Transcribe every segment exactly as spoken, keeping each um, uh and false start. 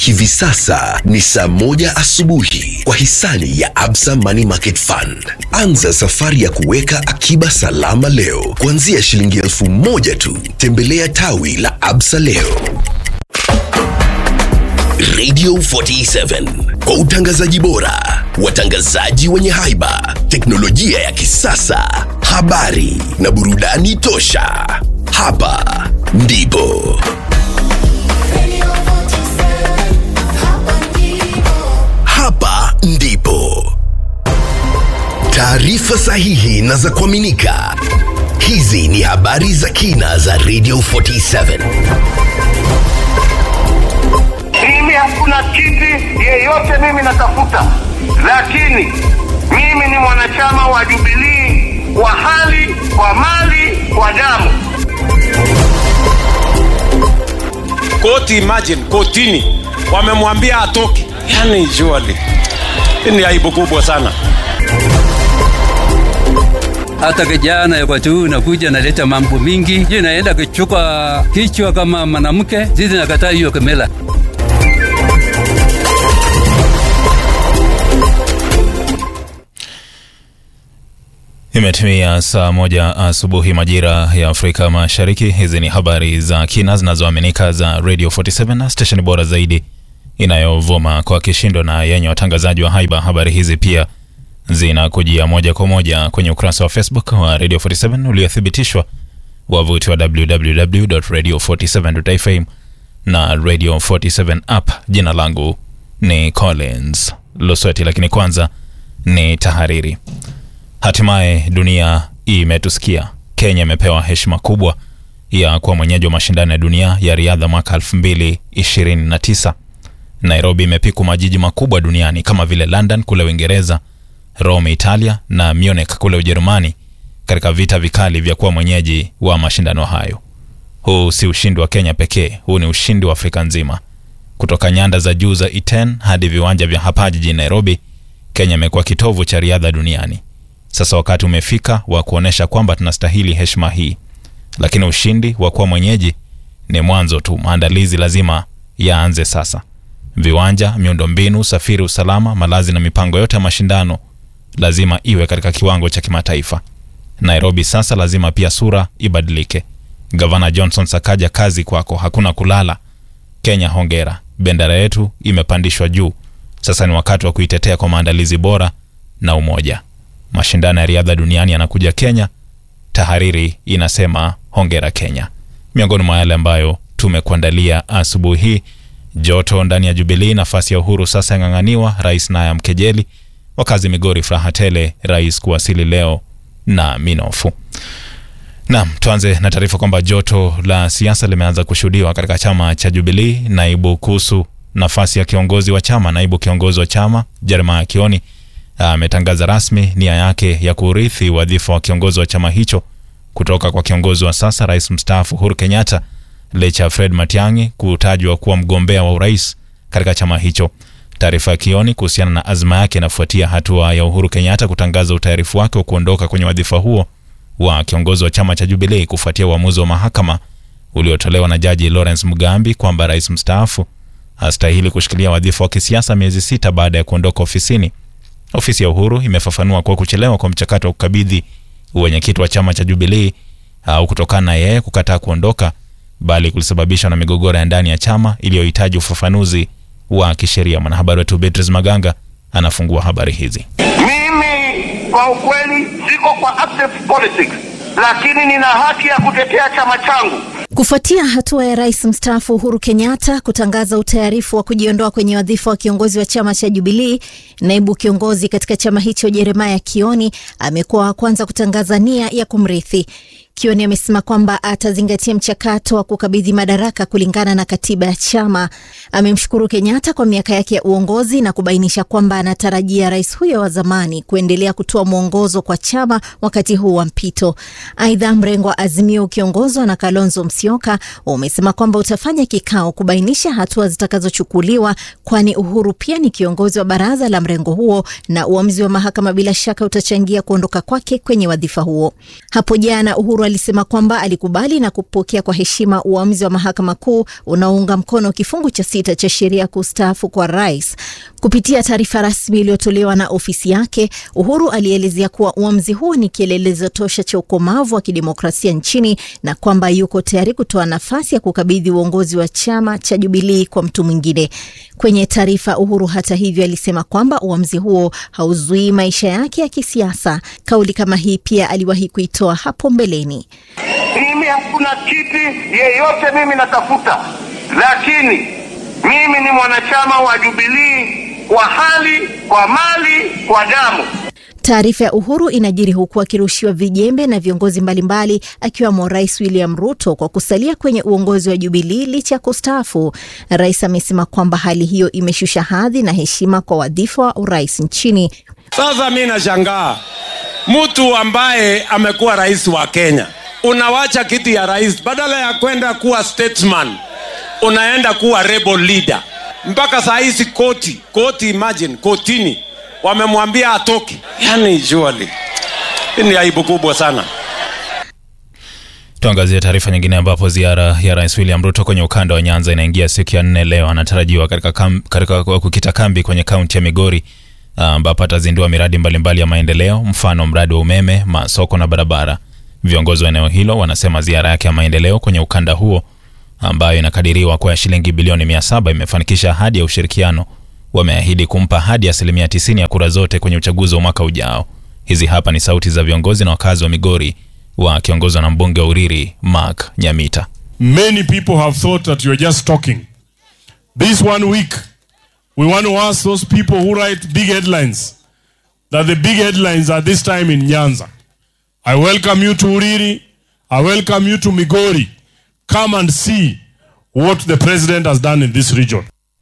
Hivi sasa ni saa moja asubuhi kwa hisani ya Absa Money Market Fund. Anza safari ya kuweka akiba salama leo kuanzia shilingi elfu moja tu. Tembelea tawi la Absa leo. Radio forty-seven kwa utangazaji bora, watangazaji wenye haiba, teknolojia ya kisasa, habari na burudani tosha. Hapa ndipo Hapa ndipo taarifa sahihi na za kuaminika. Hizi ni habari za kina za Radio forty-seven. Mimi hakuna kiti yeyote mimi natafuta, lakini mimi ni mwanachama wa Jubilee kwa hali, kwa mali, kwa damu. Koti, imagine, kotini wamemwambia atoke. Yani juali, ni aibu kubwa sana. Hata kijana yuko tu nakuja naleta mambo mingi, je naenda kuchuka kichwa kama mwanamke, sisi nakataa hiyo kamela. Imetimia saa moja asubuhi majira ya Afrika Mashariki. Hizi ni habari za kina zinazoaminika za Radio forty-seven, station bora zaidi inayovuma kwa kishindo na yenye watangazaji wa haiba. Habari hizi pia zinakujia moja kwa moja kwenye ukurasa wa Facebook wa Radio forty-seven uliothibitishwa, wavuti wa w w w dot radio forty-seven dot f m na Radio forty-seven app. Jina langu ni Collins Losweti, lakini kwanza ni tahariri. Hatimaye dunia imetusikia. Kenya imepewa heshima kubwa ya kuwa mwenyeji wa mashindano ya dunia ya riadha mwaka elfu mbili ishirini na tisa. Nairobi imepiku majiji makubwa duniani kama vile London kule Uingereza, Rome Italia na Munich kule Ujerumani katika vita vikali vya kuwa mwenyeji wa mashindano hayo. Huu si ushindi wa Kenya pekee, huu ni ushindi wa Afrika nzima. Kutoka nyanda za juu za Iten hadi viwanja vya hapa jijini Nairobi, Kenya imekuwa kitovu cha riadha duniani. Sasa wakati umefika wa kuonesha kwamba tunastahili heshima hii. Lakini ushindi wa kuwa mwenyeji ni mwanzo tu. Maandalizi lazima yaanze sasa. Viwanja, miundombinu, usafiri, usalama, malazi na mipango yote ya mashindano lazima iwe katika kiwango cha kimataifa. Nairobi sasa lazima pia sura ibadilike. Gavana Johnson Sakaja, kazi kwako, hakuna kulala. Kenya hongera, bendera yetu imepandishwa juu. Sasa ni wakati wa kuitetea kwa maandalizi bora na umoja. Mashindano ya riadha duniani yanakuja Kenya. Tahariri inasema hongera Kenya. Miongoni mwa yale ambayo tumekuandalia asubuhi hii: joto ndani ya Jubilee, nafasi ya Uhuru sasa yanganganiwa, rais naye amkejeli, wakazi Migori furaha tele, rais kuwasili leo na minofu. Naam, tuanze na taarifa kwamba joto la siasa limeanza kushuhudiwa katika chama cha Jubilee. Naibu kuhusu nafasi ya kiongozi wa chama, naibu kiongozi wa chama Jeremiah Kioni ametangaza rasmi nia yake ya kurithi wadhifa wa kiongozi wa chama hicho kutoka kwa kiongozi wa sasa rais mstaafu Uhuru Kenyatta, licha Fred Matiang'i kutajwa kuwa mgombea wa urais katika chama hicho. Taarifa ya Kioni kuhusiana na azma yake inafuatia hatua ya Uhuru Kenyatta kutangaza utayarifu wake wa kuondoka kwenye wadhifa huo wa kiongozi wa chama cha Jubilee kufuatia uamuzi wa mahakama uliotolewa na Jaji Lawrence Mugambi kwamba rais mstaafu hastahili kushikilia wadhifa wa kisiasa miezi sita baada ya kuondoka ofisini. Ofisi ya Uhuru imefafanua kwa kuchelewa kwa mchakato wa kukabidhi uwenyekiti wa chama cha Jubilee au kutokana na yeye kukataa kuondoka, bali kulisababishwa na migogoro ya ndani ya chama iliyohitaji ufafanuzi wa kisheria. Mwanahabari wetu Beatrice Maganga anafungua habari hizi. Mimi kwa ukweli siko kwa active politics, lakini nina haki ya kutetea chama changu. Kufuatia hatua ya rais mstaafu Uhuru Kenyatta kutangaza utayarifu wa kujiondoa kwenye wadhifa wa kiongozi wa chama cha Jubilee, naibu kiongozi katika chama hicho Jeremiah Kioni amekuwa wa kwanza kutangaza nia ya kumrithi. Kioni amesema kwamba atazingatia mchakato wa kukabidhi madaraka kulingana na katiba ya chama. Amemshukuru Kenyatta kwa miaka yake ya uongozi na kubainisha kwamba anatarajia rais huyo wa zamani kuendelea kutoa mwongozo kwa chama wakati huu wa mpito. Aidha, mrengo wa Azimio ukiongozwa na Kalonzo Musyoka umesema kwamba utafanya kikao kubainisha hatua zitakazochukuliwa, kwani Uhuru pia ni kiongozi wa baraza la mrengo huo na uamuzi wa mahakama bila shaka utachangia kuondoka kwake kwenye wadhifa huo. Hapo jana Uhuru Uhuru alisema kwamba alikubali na kupokea kwa heshima uamuzi wa mahakama kuu unaounga mkono kifungu cha sita cha sheria kustaafu kwa rais. Kupitia taarifa rasmi iliyotolewa na ofisi yake, Uhuru alielezea kuwa uamuzi huo ni kielelezo tosha cha ukomavu wa kidemokrasia nchini na kwamba yuko tayari kutoa nafasi ya kukabidhi uongozi wa chama cha Jubilee kwa mtu mwingine. Kwenye taarifa, Uhuru hata hivyo alisema kwamba uamuzi huo hauzuii maisha yake ya kisiasa. Kauli kama hii pia aliwahi kuitoa hapo mbeleni. Mimi hakuna kiti yeyote mimi natafuta, lakini mimi ni mwanachama wa Jubilee kwa hali, kwa mali, kwa damu. Taarifa ya Uhuru inajiri huku akirushiwa vijembe na viongozi mbalimbali akiwemo Rais William Ruto kwa kusalia kwenye uongozi wa Jubilee licha ya kustaafu. Rais amesema kwamba hali hiyo imeshusha hadhi na heshima kwa wadhifa wa urais nchini. Sasa mimi nashangaa mtu ambaye amekuwa rais wa Kenya, unawacha kiti ya rais, badala ya kwenda kuwa statesman unaenda kuwa rebel leader. Mpaka saa hizi koti, koti imagine, kotini wamemwambia atoke. Yani surely ni aibu kubwa sana. Tuangazie taarifa nyingine ambapo ziara ya Rais William Ruto kwenye ukanda wa Nyanza inaingia siku ya nne leo. Anatarajiwa katika kam, katika kukita kambi kwenye kaunti ya Migori ambapo atazindua miradi mbalimbali ya maendeleo, mfano mradi wa umeme, masoko na barabara. Viongozi wa eneo hilo wanasema ziara yake ya maendeleo kwenye ukanda huo ambayo inakadiriwa kwa shilingi bilioni mia saba imefanikisha ahadi ya ushirikiano. Wameahidi kumpa hadi asilimia tisini ya kura zote kwenye uchaguzi wa mwaka ujao. Hizi hapa ni sauti za viongozi na wakazi wa Migori wakiongozwa na mbunge wa Uriri Mark Nyamita. Many people have thought that you're just talking. This one week we want to ask those people who write big headlines that the big headlines are this time in Nyanza. I welcome you to Uriri. I welcome you to Migori. Come and see what the president has done in this region.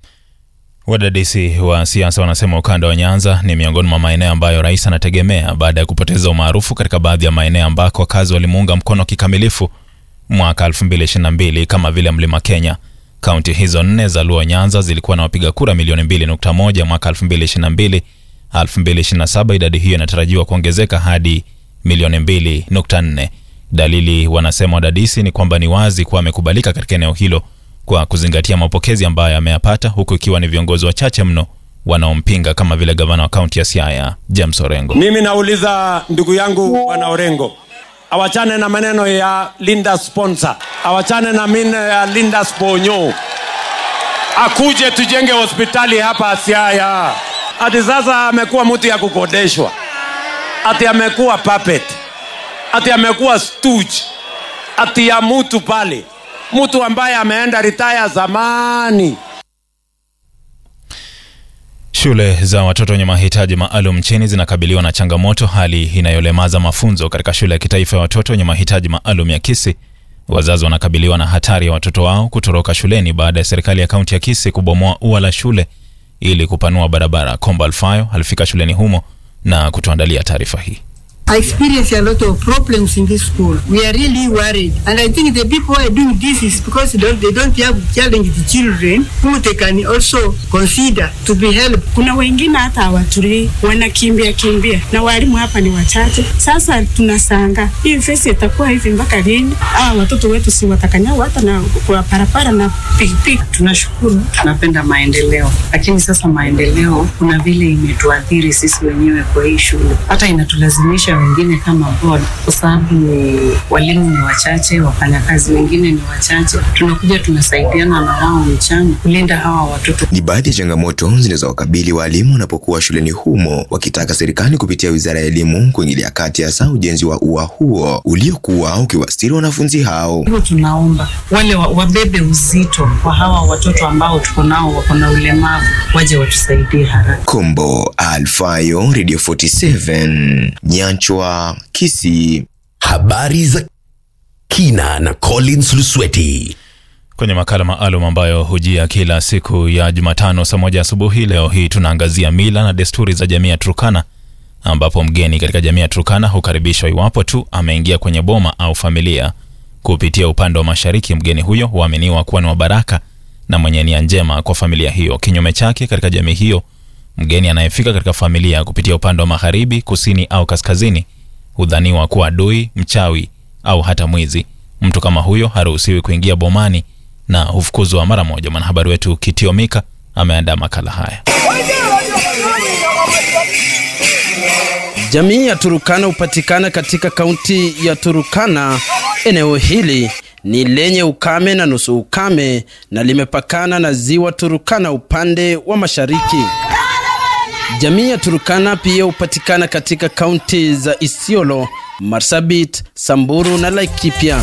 Wadadisi wa siasa wanasema ukanda wa Nyanza ni miongoni mwa maeneo ambayo rais anategemea baada ya kupoteza umaarufu katika baadhi ya maeneo ambako wakazi walimuunga mkono kikamilifu mwaka elfu mbili ishirini na mbili kama vile Mlima Kenya. Kaunti hizo nne za Luo Nyanza zilikuwa na wapiga kura milioni mbili nukta moja mwaka elfu mbili ishirini na mbili. elfu mbili ishirini na saba idadi hiyo inatarajiwa kuongezeka hadi milioni mbili nukta nne. Dalili wanasema wadadisi ni kwamba ni wazi kuwa amekubalika katika eneo hilo kwa kuzingatia mapokezi ambayo ameyapata, huku ikiwa ni viongozi wachache mno wanaompinga kama vile gavana wa kaunti ya Siaya James Orengo. Mimi nauliza ndugu yangu bwana Orengo, awachane na maneno ya Linda sponsor, awachane na maneno ya Linda sponyo, akuje tujenge hospitali hapa Siaya. Ati sasa amekuwa mtu ya kukodeshwa, ati amekuwa puppet, ati amekuwa stooge, ati ya mtu pale, mtu ambaye ameenda retire zamani. Shule za watoto wenye mahitaji maalum nchini zinakabiliwa na changamoto, hali inayolemaza mafunzo. Katika shule ya kitaifa ya watoto wenye mahitaji maalum ya Kisii, wazazi wanakabiliwa na hatari ya watoto wao kutoroka shuleni baada ya serikali ya kaunti ya Kisii kubomoa ua la shule ili kupanua barabara. Komba Alfayo alifika shuleni humo na kutuandalia taarifa hii. I experience a lot of problems in this school. We are really worried. And I think the people who are doing this is because they don't, they don't have challenge the children who they can also consider to be helped. Kuna wengine hata hawatulii, wanakimbia kimbia. Na walimu hapa ni wachache. Sasa tunasanga, hii fesi itakuwa hivi mpaka lini? Ah, watoto wetu si watakanyao hata na kwa parapara na pikipiki. Tunashukuru, tunapenda maendeleo. Lakini sasa maendeleo kuna vile imetuathiri sisi wenyewe kwa hii shule. Hata inatulazimisha wengine kama board, kwa sababu walimu ni wachache, wafanyakazi wengine ni wachache. Tunakuja tunasaidiana na wao mchana kulinda hawa watoto. Ni baadhi ya changamoto zinazowakabili walimu wanapokuwa shuleni humo, wakitaka serikali kupitia Wizara ya Elimu kuingilia kati hasa ujenzi wa ua huo uliokuwa ukiwastiri wanafunzi hao. Hivyo tunaomba wale wabebe uzito wa hawa watoto ambao tuko nao wako na ulemavu waje watusaidie haraka. Kombo Alfayo, Radio forty-seven, Nyanchwa, Kisii. Habari za kina na Collins Lusweti. Kwenye makala maalum ambayo hujia kila siku ya Jumatano saa moja asubuhi, leo hii tunaangazia mila na desturi za jamii ya Turkana, ambapo mgeni katika jamii ya Turkana hukaribishwa iwapo tu ameingia kwenye boma au familia kupitia upande wa mashariki. Mgeni huyo huaminiwa kuwa ni wa baraka na mwenye nia njema kwa familia hiyo. Kinyume chake, katika jamii hiyo, mgeni anayefika katika familia kupitia upande wa magharibi, kusini au kaskazini hudhaniwa kuwa adui, mchawi au hata mwizi. Mtu kama huyo haruhusiwi kuingia bomani na hufukuzwa mara moja. Mwanahabari wetu Kitio Mika ameandaa makala haya. Jamii ya Turukana hupatikana katika kaunti ya Turukana. Eneo hili ni lenye ukame na nusu ukame na limepakana na ziwa Turukana upande wa mashariki. Jamii ya Turukana pia hupatikana katika kaunti za Isiolo, Marsabit, Samburu na Laikipia.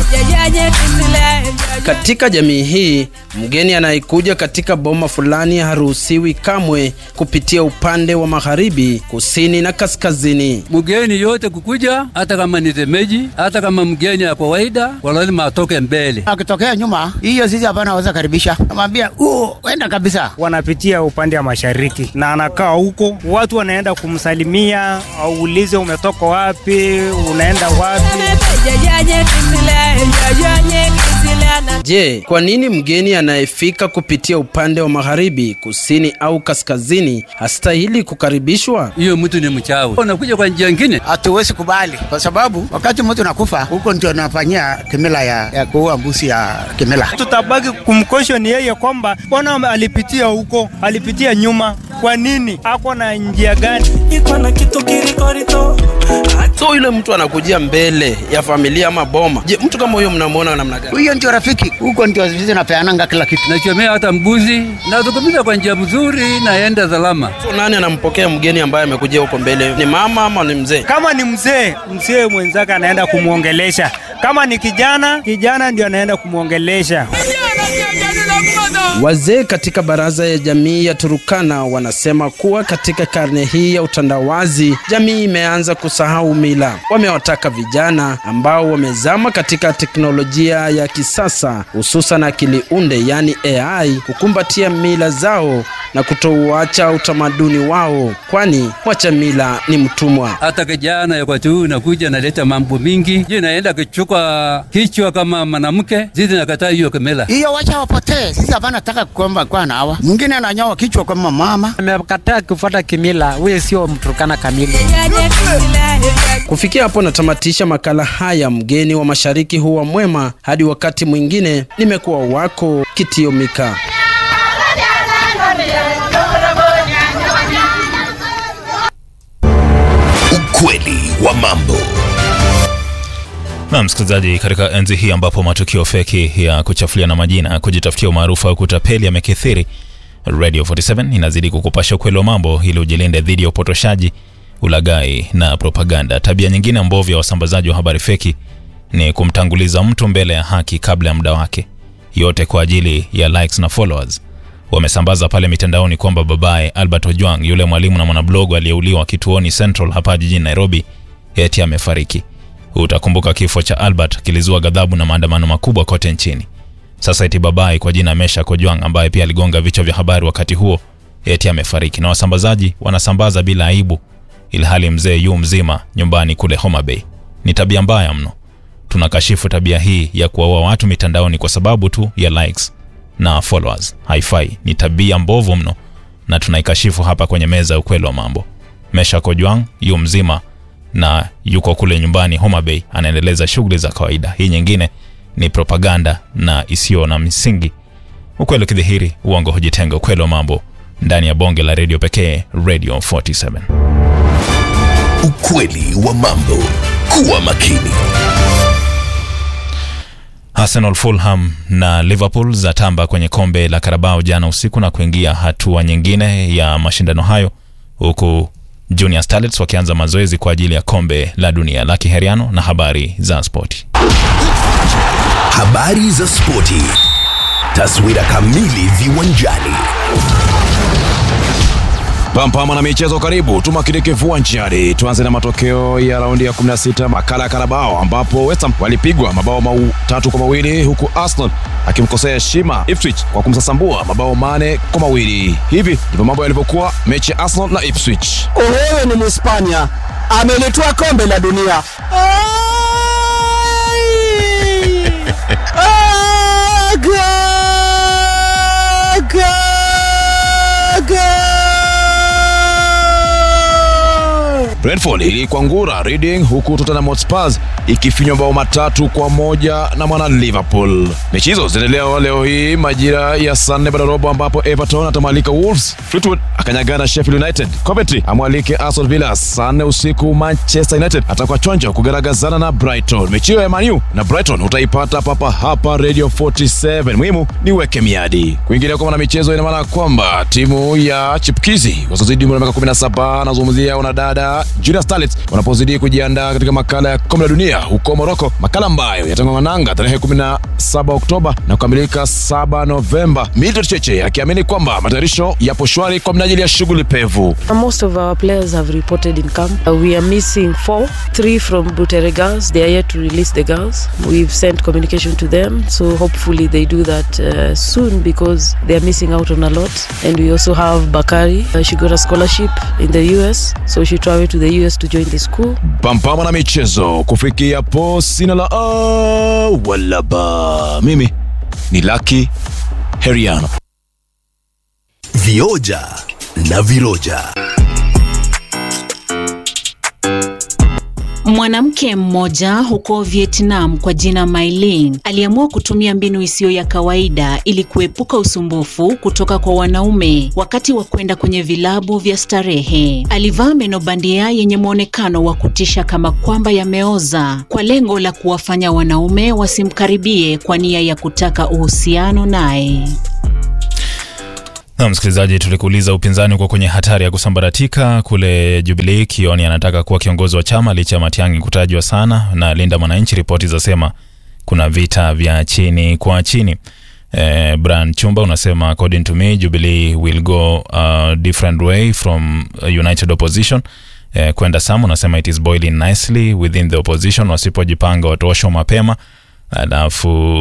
Katika jamii hii, mgeni anayekuja katika boma fulani haruhusiwi kamwe kupitia upande wa magharibi, kusini na kaskazini. Mgeni yote kukuja, hata kama ni temeji, hata kama mgeni ya kawaida, lazima atoke mbele. Akitokea nyuma, hiyo sisi hapana naweza karibisha. Namwambia, "Oh, kwenda kabisa." Wanapitia upande wa mashariki na anakaa huko. Watu wanaenda kumsalimia, aulize umetoka wapi, unaenda wapi. Je, kwa nini mgeni anayefika kupitia upande wa magharibi, kusini au kaskazini hastahili kukaribishwa? Hiyo mtu ni mchawi. Unakuja kwa njia nyingine, hatuwezi kubali kwa sababu wakati mtu anakufa huko ndio anafanyia kimila ya, ya kuua mbuzi ya kimila. Tutabaki kumkosho ni yeye kwamba bwana alipitia huko, alipitia nyuma. Kwa nini? Ako na njia gani? Iko na kitu kirikorito. So yule mtu anakujia mbele ya familia ama boma. Je, mtu kama huyo mnamuona namna gani? Huyo ndio rafiki. Huko ndio sisi napeananga kila kitu. Nachomea hata mbuzi na tukumisa kwa njia mzuri na enda salama. So nani anampokea mgeni ambaye amekujia huko mbele? Ni mama ama ni mzee? Kama ni mzee, mzee mwenzake anaenda kumuongelesha. Kama ni kijana, kijana ndio anaenda kumuongelesha. Wazee katika baraza ya jamii ya Turukana wanasema kuwa katika karne hii ya utandawazi, jamii imeanza kusahau mila. Wamewataka vijana ambao wamezama katika teknolojia ya kisasa, hususan akili unde yani A I, kukumbatia mila zao na kutouacha utamaduni wao, kwani wacha mila ni mtumwa. Hata kijana ya kwa tu nakuja naleta mambo mingi, je naenda kuchukua kichwa kama mwanamke, sisi nakataa hiyo kimila. Hiyo wacha wapotee. Sisi hapana nataka kuomba kwa na hawa. Mwingine ananyoa kichwa kama mama. Amekataa kufuata kimila, wewe sio Mturukana kamili. Kufikia hapo natamatisha makala haya. Mgeni wa mashariki huwa mwema. Hadi wakati mwingine, nimekuwa wako Kitio Mika. Ukweli wa mambo. Na msikilizaji, katika enzi hii ambapo matukio feki ya kuchafulia na majina, kujitafutia umaarufu au kutapeli yamekithiri, Radio forty-seven inazidi kukupasha ukweli wa mambo ili ujilinde dhidi ya upotoshaji, ulaghai na propaganda. Tabia nyingine mbovu ya wasambazaji wa habari feki ni kumtanguliza mtu mbele ya haki kabla ya muda wake, yote kwa ajili ya likes na followers. Wamesambaza pale mitandaoni kwamba babaye Albert Ojwang, yule mwalimu na mwanablogu aliyeuliwa kituoni Central hapa jijini Nairobi, eti amefariki. Utakumbuka kifo cha Albert kilizua ghadhabu na maandamano makubwa kote nchini. Sasa eti babaye kwa jina Meshack Ojwang, ambaye pia aligonga vichwa vya habari wakati huo, eti amefariki. Na wasambazaji wanasambaza bila aibu, ilhali mzee yu mzima nyumbani kule Homa Bay. Ni tabia mbaya mno. Tunakashifu tabia hii ya kuwaua watu mitandaoni kwa sababu tu ya likes na followers. Haifai, ni tabia mbovu mno na tunaikashifu hapa kwenye meza ukweli wa mambo. Meshack Ojwang yu mzima na yuko kule nyumbani Homa Bay, anaendeleza shughuli za kawaida. Hii nyingine ni propaganda na isio na misingi. Ukweli kidhihiri, uongo hujitenga. Ukweli wa mambo ndani ya bonge la radio pekee, Radio forty-seven. Ukweli wa mambo. Kuwa makini. Arsenal, Fulham na Liverpool zatamba kwenye kombe la Carabao jana usiku na kuingia hatua nyingine ya mashindano hayo, huku Junior Starlets wakianza mazoezi kwa ajili ya kombe la dunia. Lucky Heriano na habari za spoti. Habari za spoti. Taswira kamili viwanjani. Pampama na michezo karibu, tumakirike viwanjani. Tuanze na matokeo ya raundi ya kumi na sita makala ya Carabao, ambapo West Ham walipigwa mabao matatu kwa mawili, huku Arsenal akimkosea heshima Ipswich kwa kumsasambua mabao mane kwa mawili. Hivi ndivyo mambo yalivyokuwa mechi ya Arsenal na Ipswich. Huyo ni Mhispania, amelitoa kombe la dunia. Brentford ilikwangura Reading huku Tottenham Hotspur ikifinywa bao matatu kwa moja na mwana Liverpool. Mechi hizo zinaendelea leo hii majira ya saa nne baada robo ambapo Everton atamalika Wolves, Fleetwood akanyagana Sheffield United, Coventry amwalike Aston Villa. Saa nne usiku Manchester United atakuwa chonjo kugaragazana na Brighton. Mechi ya Man U na Brighton utaipata papa hapa Radio forty-seven. Muhimu ni weke miadi. Kuingilia kwa michezo ina maana kwamba timu ya Chipkizi wasozidi umri wa miaka kumi na saba nazungumzia wanadada Junior Starlets wanapozidi kujiandaa katika makala ya kombe la dunia huko Morocco, makala ambayo yatang'ang'ananga tarehe kumi na saba Oktoba na kukamilika saba Novemba. Mildred Cheche akiamini kwamba matayarisho yapo shwari kwa minajili ya shughuli pevu. Most of our players have reported in camp. Uh, we are missing four, three from Butere girls. They are yet to release the girls. We've sent communication to them, so hopefully they do that uh, soon because they are missing out on a lot. And we also have Bakari. Uh, she got a scholarship in the U S, so she traveled to the U S to join the school. Pampama na michezo kufikia po sina la ah, wala ba. Mimi ni Lucky Heriano. Vioja na Viroja. Mwanamke mmoja huko Vietnam kwa jina Mai Linh aliamua kutumia mbinu isiyo ya kawaida ili kuepuka usumbufu kutoka kwa wanaume wakati wa kwenda kwenye vilabu vya starehe. Alivaa meno bandia yenye muonekano wa kutisha kama kwamba yameoza kwa lengo la kuwafanya wanaume wasimkaribie kwa nia ya kutaka uhusiano naye. Na msikilizaji, tulikuuliza upinzani uko kwenye hatari ya kusambaratika kule Jubilee. Kioni anataka kuwa kiongozi wa chama licha Matiang'i kutajwa sana na Linda Mwananchi. Ripoti zasema kuna vita vya chini kwa chini. Eh, Brian Chumba unasema according to me Jubilee will go a different way from united opposition. Eh, kwenda Sam unasema it is boiling nicely within the opposition, wasipojipanga watoosho mapema. Alafu